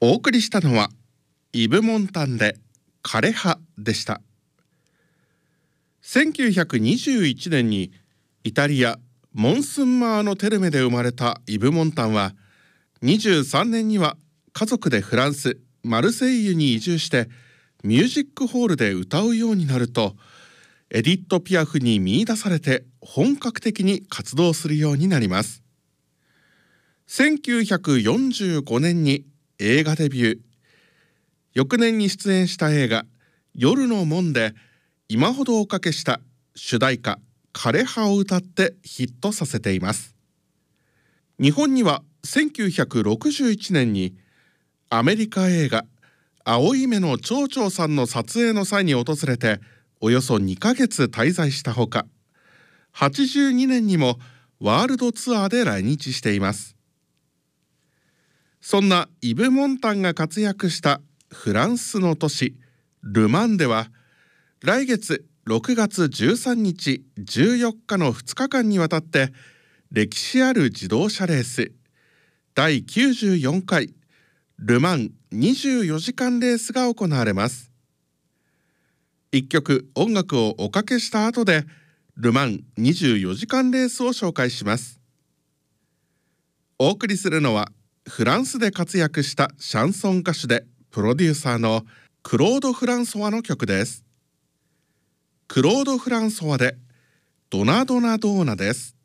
お送りしたのはイブ・モンタンで枯葉でした。1921年にイタリアモンスンマーノ・テルメで生まれたイブ・モンタンは、23年には家族でフランス・マルセイユに移住してミュージックホールで歌うようになると、エディット・ピアフに見出されて本格的に活動するようになります。1945年に映画デビュー。翌年に出演した映画「夜の門」で今ほどおかけした主題歌「枯葉」を歌ってヒットさせています。日本には1961年にアメリカ映画「青い目の蝶々さん」の撮影の際に訪れておよそ2ヶ月滞在したほか、82年にもワールドツアーで来日しています。そんなイブ・モンタンが活躍したフランスの都市ル・マンでは、来月6月13日14日の2日間にわたって歴史ある自動車レース第94回ル・マン24時間レースが行われます。一曲音楽をおかけした後でル・マン24時間レースを紹介します。お送りするのはフランスで活躍したシャンソン歌手でプロデューサーのクロード・フランソワの曲です。クロード・フランソワでドナドナドーナです。